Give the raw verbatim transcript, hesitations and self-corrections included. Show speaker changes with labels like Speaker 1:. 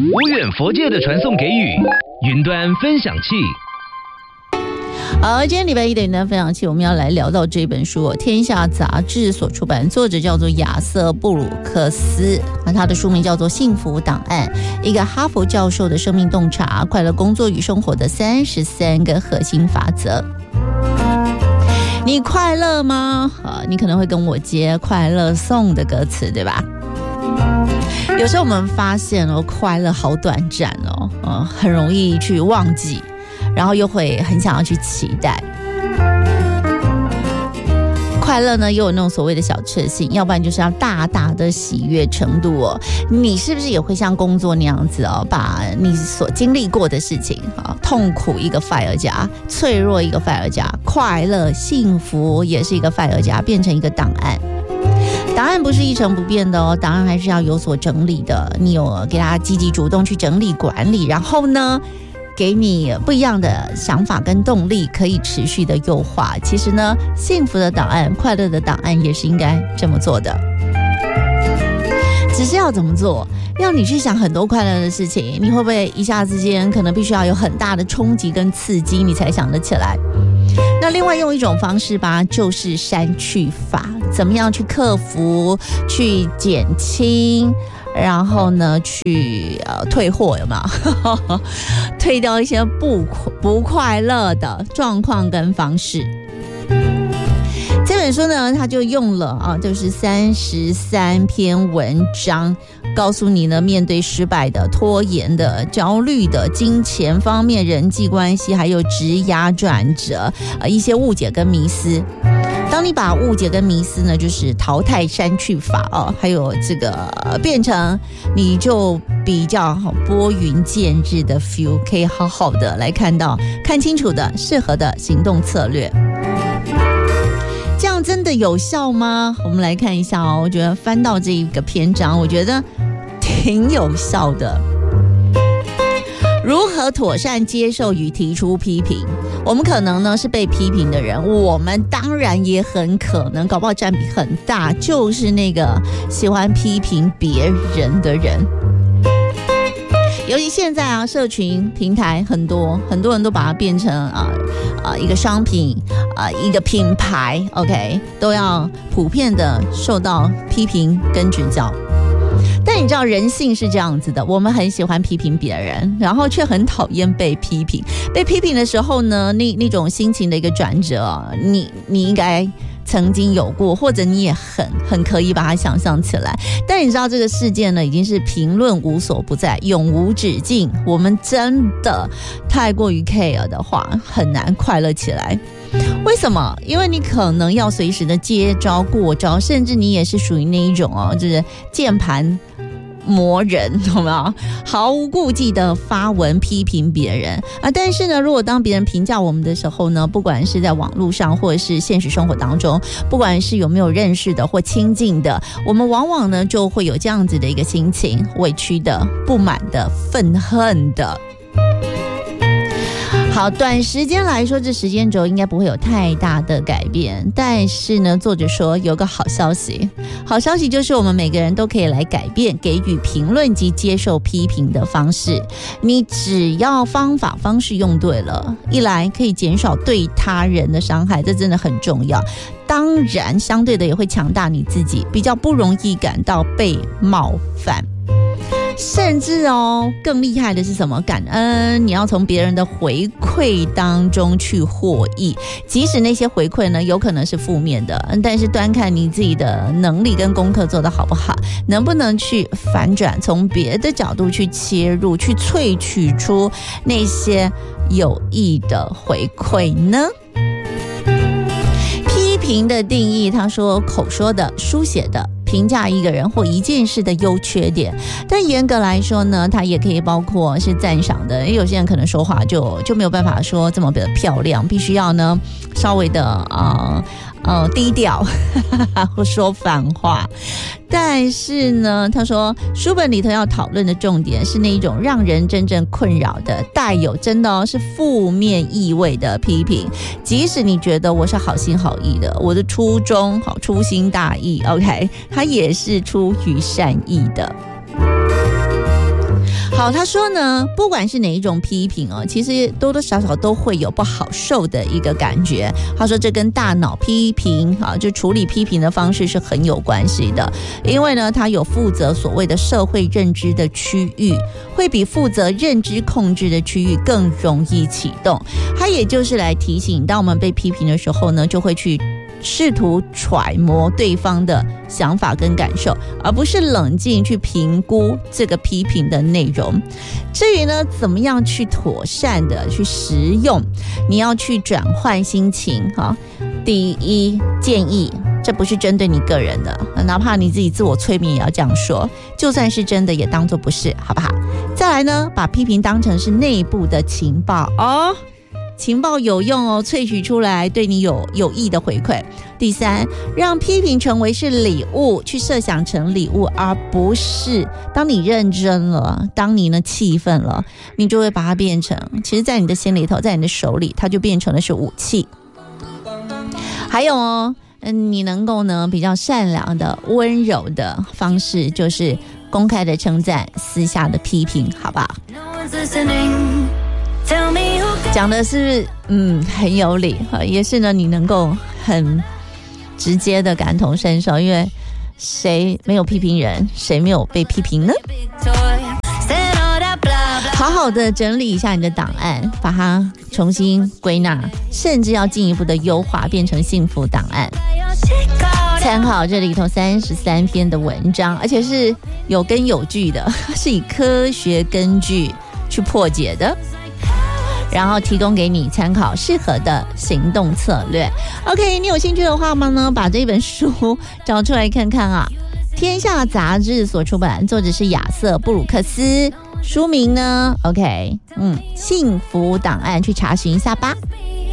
Speaker 1: 无远弗届的传送给予，云端分享器。
Speaker 2: 好，今天礼拜一的云端分享器，我们要来聊到这本书、哦，天下杂志所出版，作者叫做亚瑟布鲁克斯，他的书名叫做《幸福档案》，一个哈佛教授的生命洞察，快乐工作与生活的三十三个核心法则。你快乐吗？呃，你可能会跟我接快乐颂的歌词，对吧？有时候我们发现哦，快乐好短暂哦，呃，很容易去忘记。然后又会很想要去期待，快乐呢又有那种所谓的小确幸，要不然就是要大大的喜悦程度哦。你是不是也会像工作那样子哦，把你所经历过的事情啊，痛苦一个 fire 加，脆弱一个 fire 加，快乐幸福也是一个 fire 加，变成一个档案。档案不是一成不变的哦，档案还是要有所整理的。你有给他积极主动去整理管理，然后呢给你不一样的想法跟动力，可以持续的优化。其实呢，幸福的档案、快乐的档案也是应该这么做的。只是要怎么做？要你去想很多快乐的事情，你会不会一下之间可能必须要有很大的冲击跟刺激，你才想得起来？那另外用一种方式吧，就是删去法，怎么样去克服、去减轻？然后呢，去呃退货有没有？退掉一些不不快乐的状况跟方式。这本书呢，它就用了啊，就是三十三篇文章，告诉你呢，面对失败的、拖延的、焦虑的、金钱方面、人际关系，还有职涯转折，呃，一些误解跟迷思。当你把误解跟迷思呢，就是淘汰删去法哦，还有这个、呃、变成你就比较好拨云见日的 feel， 可以好好的来看到看清楚的适合的行动策略。这样真的有效吗？我们来看一下哦，我觉得翻到这一个篇章，我觉得挺有效的。如何妥善接受与提出批评？我们可能呢是被批评的人，我们当然也很可能，搞不好占比很大，就是那个喜欢批评别人的人。尤其现在啊，社群平台很多，很多人都把它变成啊啊、呃呃、一个商品啊、呃、一个品牌 ，OK， 都要普遍的受到批评跟指教。但你知道人性是这样子的，我们很喜欢批评别人，然后却很讨厌被批评。被批评的时候呢，那那种心情的一个转折，你你应该曾经有过，或者你也很很可以把它想象起来。但你知道这个事件呢，已经是评论无所不在，永无止境。我们真的太过于 care 的话，很难快乐起来。为什么？因为你可能要随时的接招过招，甚至你也是属于那一种哦，就是键盘魔人，有没有？毫无顾忌的发文批评别人啊！但是呢，如果当别人评价我们的时候呢，不管是在网络上或者是现实生活当中，不管是有没有认识的或亲近的，我们往往呢就会有这样子的一个心情：委屈的、不满的、愤恨的。好，短时间来说，这时间轴应该不会有太大的改变。但是呢，作者说有个好消息，好消息就是我们每个人都可以来改变给予评论及接受批评的方式。你只要方法方式用对了，一来可以减少对他人的伤害，这真的很重要。当然，相对的也会强大你自己，比较不容易感到被冒犯。甚至哦，更厉害的是什么？感恩，你要从别人的回馈当中去获益，即使那些回馈呢，有可能是负面的，但是端看你自己的能力跟功课做得好不好，能不能去反转，从别的角度去切入，去萃取出那些有益的回馈呢？批评的定义，他说口说的、书写的。评价一个人或一件事的优缺点，但严格来说呢，它也可以包括是赞赏的。因为有些人可能说话就就没有办法说这么的漂亮，必须要呢稍微的呃呃低调或说反话。但是呢，他说书本里头要讨论的重点是那一种让人真正困扰的、带有真的哦是负面意味的批评。即使你觉得我是好心好意的，我的初衷好粗心大意 ，OK， 它也是出于善意的。 好，他说呢，不管是哪一种批评哦，其实多多少少都会有不好受的一个感觉。他说这跟大脑批评啊，就处理批评的方式是很有关系的，因为呢，它有负责所谓的社会认知的区域，会比负责认知控制的区域更容易启动。它也就是来提醒，当我们被批评的时候呢，就会去试图揣摩对方的想法跟感受，而不是冷静去评估这个批评的内容。至于呢，怎么样去妥善的去实用，你要去转换心情哈。第一建议，这不是针对你个人的，哪怕你自己自我催眠也要这样说，就算是真的也当作不是，好不好？再来呢，把批评当成是内部的情报哦。情报有用哦，萃取出来对你有有益的回馈。第三，让批评成为是礼物，去设想成礼物，而不是当你认真了，当你呢气愤了，你就会把它变成，其实在你的心里头，在你的手里，它就变成的是武器。还有哦，嗯，你能够呢比较善良的、温柔的方式，就是公开的称赞，私下的批评，好不好？讲的是嗯很有理，也是呢你能够很直接的感同身受，因为谁没有批评人，谁没有被批评呢？好好的整理一下你的档案，把它重新归纳，甚至要进一步的优化，变成幸福档案。参考这里头三十三篇的文章，而且是有根有据的，是以科学根据去破解的，然后提供给你参考适合的行动策略。 OK， 你有兴趣的话呢，把这本书找出来看看啊。天下杂志所出版，作者是亚瑟布鲁克斯，书名呢 OK 嗯，幸福档案，去查询一下吧。